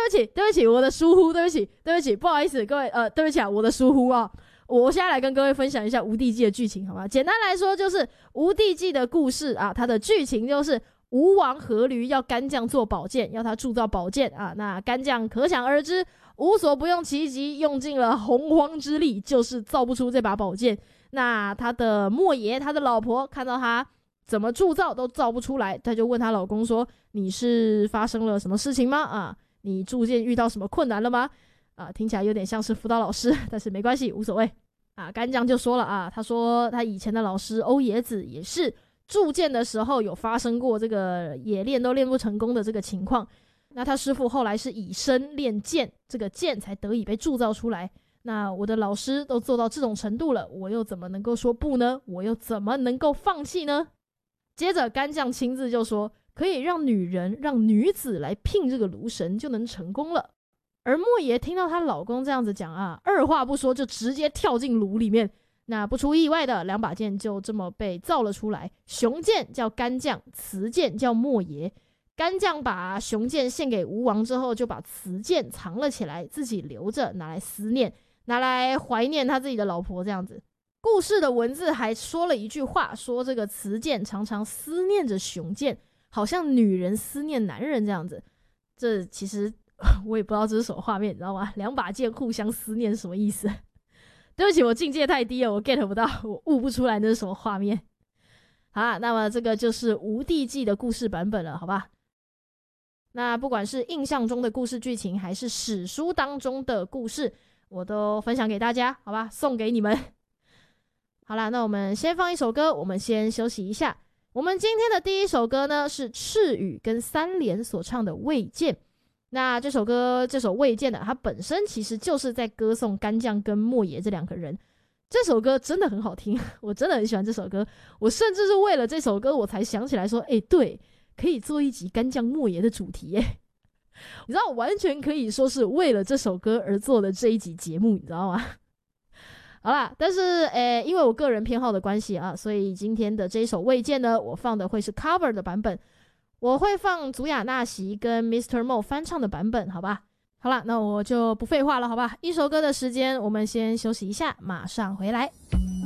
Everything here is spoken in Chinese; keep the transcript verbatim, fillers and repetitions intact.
不起，对不起，我的疏忽，对不起，对不起，不好意思，各位，呃，对不起啊，我的疏忽啊。我现在来跟各位分享一下《无地记》的剧情，好吗？简单来说，就是《无地记》的故事啊，它的剧情就是吴王阖闾要干将做宝剑，要他铸造宝剑啊。那干将可想而知，无所不用其极，用尽了洪荒之力，就是造不出这把宝剑。那他的莫爷，他的老婆看到他怎么铸造都造不出来，他就问他老公说：“你是发生了什么事情吗？啊，你铸剑遇到什么困难了吗？”啊，听起来有点像是辅导老师，但是没关系，无所谓。啊，干将就说了啊，他说他以前的老师欧冶子也是铸剑的时候有发生过这个也练都练不成功的这个情况。那他师父后来是以身练剑，这个剑才得以被铸造出来。那我的老师都做到这种程度了，我又怎么能够说不呢？我又怎么能够放弃呢？接着干将亲自就说，可以让女人让女子来聘这个炉神就能成功了。而莫爷听到她老公这样子讲啊，二话不说就直接跳进炉里面。那不出意外的，两把剑就这么被造了出来。雄剑叫干将，雌剑叫莫爷。干将把雄剑献给吴王之后，就把雌剑藏了起来，自己留着拿来思念，拿来怀念他自己的老婆这样子。故事的文字还说了一句话，说这个雌剑常常思念着雄剑，好像女人思念男人这样子。这其实我也不知道这是什么画面，你知道吗？两把剑互相思念是什么意思？对不起，我境界太低了，我 get 不到，我悟不出来那是什么画面。好啦，那么这个就是《无地记》的故事版本了，好吧？那不管是印象中的故事剧情，还是史书当中的故事，我都分享给大家，好吧？送给你们。好啦，那我们先放一首歌，我们先休息一下。我们今天的第一首歌呢，是赤羽跟三连所唱的《未见》。那这首歌，这首《未见》的，它本身其实就是在歌颂干将跟莫爷这两个人。这首歌真的很好听，我真的很喜欢这首歌。我甚至是为了这首歌，我才想起来说，哎，对，可以做一集干将莫爷的主题耶。你知道，完全可以说是为了这首歌而做的这一集节目，你知道吗？好啦，但是诶，因为我个人偏好的关系啊，所以今天的这一首《未见》呢，我放的会是 cover 的版本。我会放祖雅纳席跟 Mister Mo 翻唱的版本，好吧？好啦，那我就不废话了，好吧？一首歌的时间，我们先休息一下，马上回来。